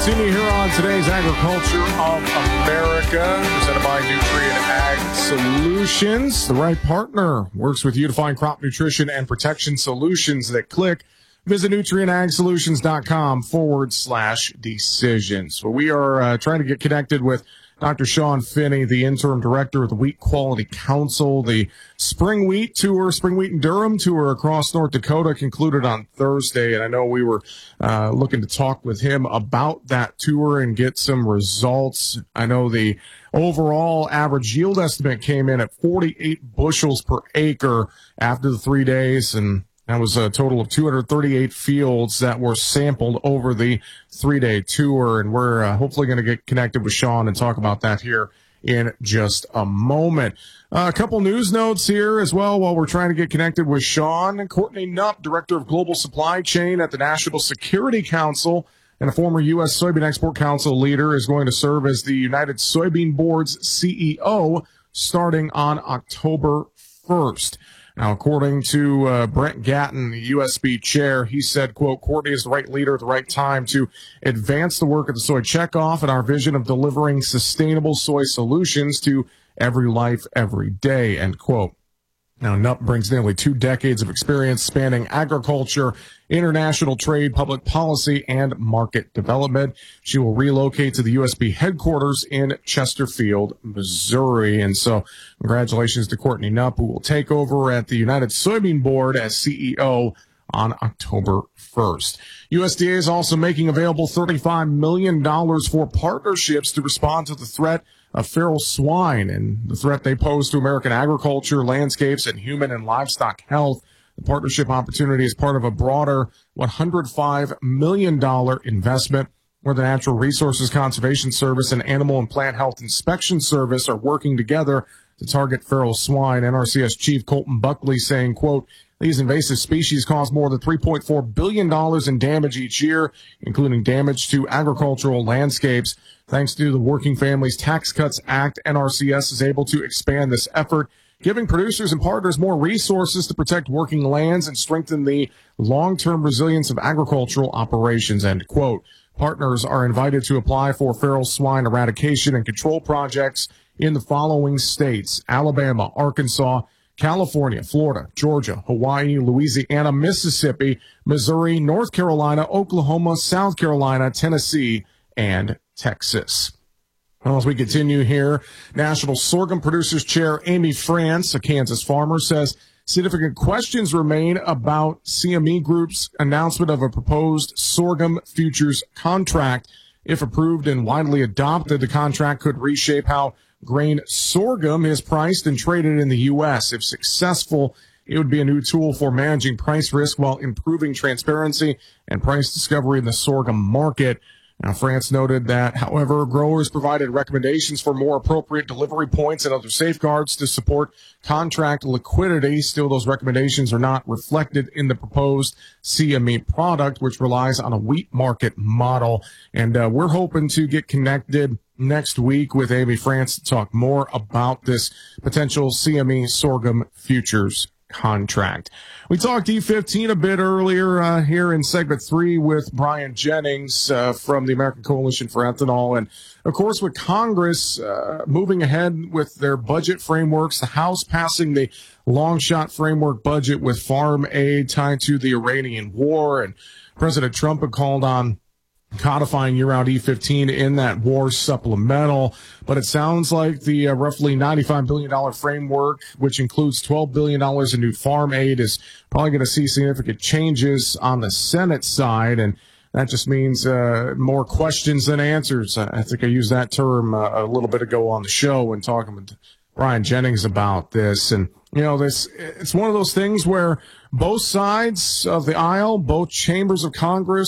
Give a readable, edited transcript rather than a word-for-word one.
continue here on today's Agriculture of America, presented by Nutrient Ag Solutions. The right partner works with you to find crop nutrition and protection solutions that click. Visit nutrientagsolutions.com/decisions. So we are trying to get connected with Dr. Sean Finney, the interim director of the Wheat Quality Council. The spring wheat tour, spring wheat and Durham tour across North Dakota concluded on Thursday. And I know we were looking to talk with him about that tour and get some results. I know the overall average yield estimate came in at 48 bushels per acre after the 3 days, and that was a total of 238 fields that were sampled over the 3-day tour. And we're hopefully going to get connected with Sean and talk about that here in just a moment. A couple news notes here as well while we're trying to get connected with Sean. Courtney Knupp, Director of Global Supply Chain at the National Security Council and a former U.S. Soybean Export Council leader, is going to serve as the United Soybean Board's CEO starting on October 1st. Now, according to Brent Gatton, the USB chair, he said, quote, "Courtney is the right leader at the right time to advance the work of the soy checkoff and our vision of delivering sustainable soy solutions to every life, every day," end quote. Now, Knupp brings nearly 2 decades of experience spanning agriculture, international trade, public policy, and market development. She will relocate to the USB headquarters in Chesterfield, Missouri. And so congratulations to Courtney Knupp, who will take over at the United Soybean Board as CEO on October 1st. USDA is also making available $35 million for partnerships to respond to the threat of feral swine and the threat they pose to American agriculture, landscapes, and human and livestock health. The partnership opportunity is part of a broader $105 million investment where the Natural Resources Conservation Service and Animal and Plant Health Inspection Service are working together to target feral swine. NRCS Chief Colton Buckley saying, quote, "These invasive species cause more than $3.4 billion in damage each year, including damage to agricultural landscapes. Thanks to the Working Families Tax Cuts Act, NRCS is able to expand this effort, giving producers and partners more resources to protect working lands and strengthen the long-term resilience of agricultural operations," end quote. Partners are invited to apply for feral swine eradication and control projects in the following states: Alabama, Arkansas, California, Florida, Georgia, Hawaii, Louisiana, Mississippi, Missouri, North Carolina, Oklahoma, South Carolina, Tennessee, and Texas. Well, as we continue here, National Sorghum Producers Chair Amy France, a Kansas farmer, says significant questions remain about CME Group's announcement of a proposed sorghum futures contract. If approved and widely adopted, the contract could reshape how grain sorghum is priced and traded in the U.S. If successful, it would be a new tool for managing price risk while improving transparency and price discovery in the sorghum market. Now, France noted that, however, growers provided recommendations for more appropriate delivery points and other safeguards to support contract liquidity. Still, those recommendations are not reflected in the proposed CME product, which relies on a wheat market model. And we're hoping to get connected next week with Amy France to talk more about this potential CME sorghum futures contract. We talked E15 a bit earlier here in segment 3 with Brian Jennings from the American Coalition for Ethanol. And, of course, with Congress moving ahead with their budget frameworks, the House passing the long-shot framework budget with farm aid tied to the Iranian war. And President Trump had called on codifying year-round E15 in that war supplemental. But it sounds like the roughly $95 billion framework, which includes $12 billion in new farm aid, is probably going to see significant changes on the Senate side. And that just means more questions than answers. I think I used that term a little bit ago on the show when talking with Brian Jennings about this. And, you know, it's one of those things where both sides of the aisle, both chambers of Congress,